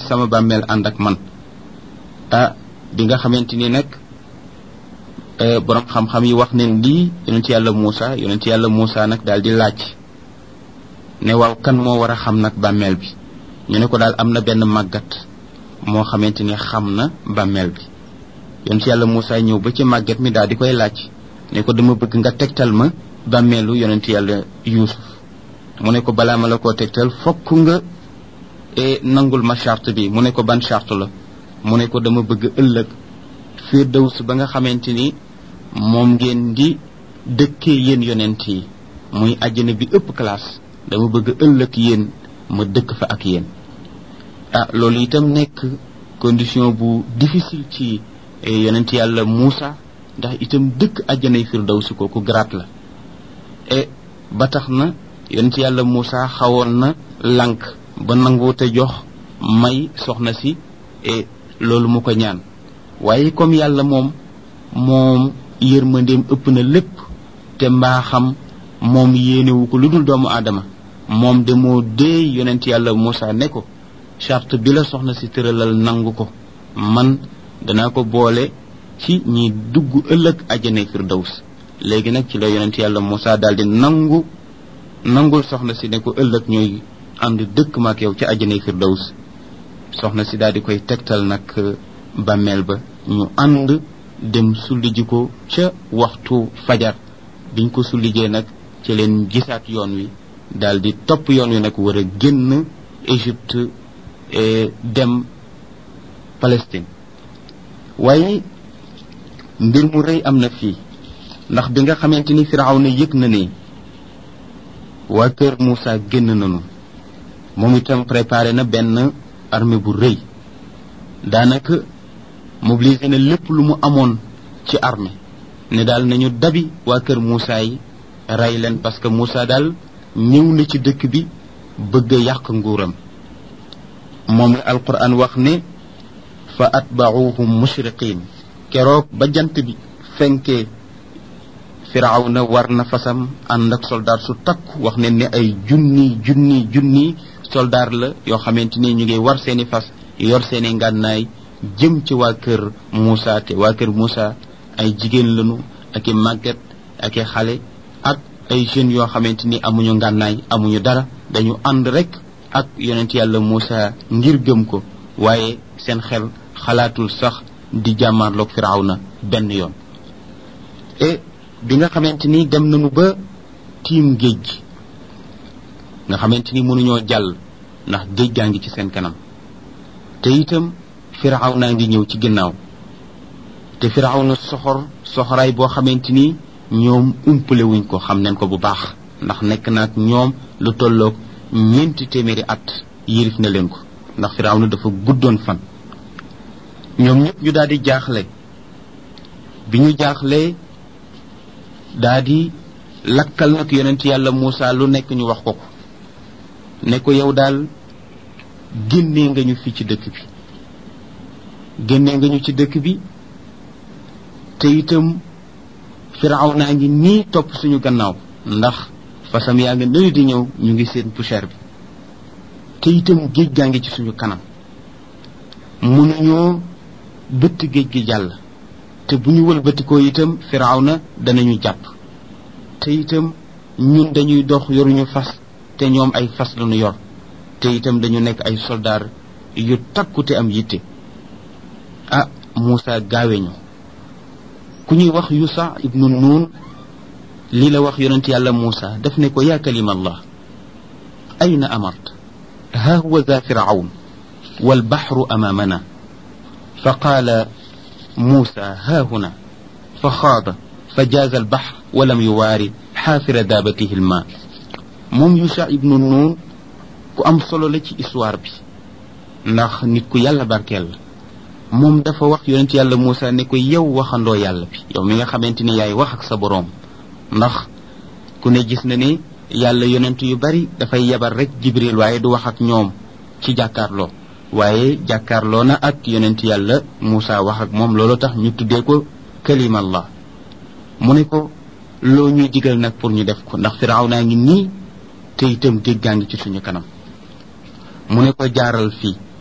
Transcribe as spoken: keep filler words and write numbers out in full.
sama bàmmeel ànd ak man. ah bi nga xamante ni nag borom xam-xam yi wax neen lii yonent yàlla Muusa yonent yàlla Muusa nag daal di laaj ne waaw kan moo war a xam nag bàmmeel bi ñu ne ko daal am na benn màggat moo xamante ni xam na bàmmeel bi yonent yàlla Muusa ñëw ba ci màggat mi daal di koy laaj ne ko dama bëgg nga tegtal ma bàmmeelu yonent yàlla Yuusuf mu ne ko balaa ma la koo tegtal fokk nga nangul ma charte bi mu ne ko ban charte la mu ne ko dama bëgg ëllëg Firdaws ba nga xamante ni moom ngeen di dëkkee yéen yonent yi muy àjjana bi ëpp classe dama bëgg ëllëg yéen ma dëkk fa ak yéen. ah loolu itam nekk condition bu difficile ci yonent yàlla Muusa ndax itam dëkk àjjanay Firdaws kooku grade la e ba tax na yonent yàlla Muusa xawoon na lànk ba nanguute jox may soxna si e loolu mu ko ñaan waaye comme yàlla moom moom yërmandeem ëpp na lépp te mbaaxam moom yéenewu ko lu dul doomu aadama moom de moo dee yonent yàlla Muusa ne ko charte bi la soxna si tëralal nangu ko man danaa ko boole ci ñi dugg ëllëg àjjana Firdaws léegi nag ci la yonent yàlla Muusa daal di nangu nangul soxna si ne ko ëllëg ñooy ànd dëkk ma ak yow ci àjjana Firdaws soxna si daal di koy tegtal nag bàmmeel ba ñu ànd dem sulli ji ko ca waxtu fajar biñ ko sullijee nag ci leen gisaat yoon wi daal di topp yoon wi nag war a génn Égypte dem Palestine waaye mbir mu rëy am na fii ndax bi nga xamante ni Firawna yëg na ne waa kër Muusa génn nañu moom itam préparé na benn armée bu rëy daanaka mobilisé na lépp lu mu amoon ci armée ne daal nañu dabi waa kër Muusa yi rey leen parce que Muusa daal ñëw na ci dëkk bi bëgg a yàq nguuram moom la alquran wax ne fa atba'uhum mushriqin keroog ba jant bi fenkee Firawna war na fasam ànd ak soldat su takku wax ne ne ay junni junni junni soldat la yoo xamante ni ñu ngi war seeni fas yor seeni ngànnaay jëm ci waa kër Muusa te waa kër Muusa ay jigéen lañu ak i màgget ak i xale ak ay jeunes yoo xamante ni amuñu ngànnaay amuñu dara dañu ànd rek ak yonent yàlla Muusa ngir gëm ko waaye seen xel xalaatul sax di jàmmaarloog Firawna benn yoon e bi nga xamante ni dem nañu ba tiim géej gi nga xamante ni mënuñoo jàll ndax géej gaa ngi ci seen kanam te itam Firawna ngi ñëw ci ginnaaw te Firawna soxor soxoraay boo xamante ni ñoom umpale wuñ ko xam nañ ko bu baax ndax nekk na ak ñoom lu tolloog ñeenti téeméeri at yërif na leen ko ndax Firawna dafa guddoon fan ñoom ñëpp ñu daal di jaaxle bi ñu jaaxlee daal di lakkal nag yonent yàlla Muusa lu nekk ñu wax ko ko ne ko yow daal génnee nga ñu fii ci dëkk bi génnee nga ñu ci dëkk bi te itam Firawna ngi nii topp suñu gannaaw ndax fasam yaa ngi nële di ñëw ñu ngi seen poussière bi te itam géej gaa ngi ci suñu kanam mënuñoo bëtt géej gi jàll te bu ñu wëlbatikoo itam Firawna danañu jàpp te itam ñun dañuy dox yoruñu fas te ñoom ay fas lañu yor te itam dañu nekk ay soldaar yu takku te am yitte ah Muusa gaawe ñu ku ñuy wax Yusa ibnu Nun lii la wax yonent yàlla Muusa daf ne ko yaa kalima allah ayna amart ha huwa za firawn walbaxru amaamana fa qaala Muusa ha huna fa xaada fa jaaza albaxr walam yuwaari xaafira daabatihi alma moom Yusa ibnu Nun ku am solo la ci histoire bi ndax nit ku yàlla barkeel la moom dafa wax yonent yàlla Muusa ne ko yow waxandoo yàlla bi yow mi nga xamante ni yaay wax ak sa boroom ndax ku ne gis na ne yàlla yonent yu bari dafay yebal rek Jibril waaye du wax ak ñoom ci jàkkaarloo waaye jàkkaarloo na ak yonent yàlla Muusa wax ak moom loolu tax ñu tuddee ko kalimallah mu ne ko loo ñuy digal nag pour ñu def ko ndax Firawna ngi nii te itam géej gaa ngi ci suñu kanam mu ne ko jaaral fii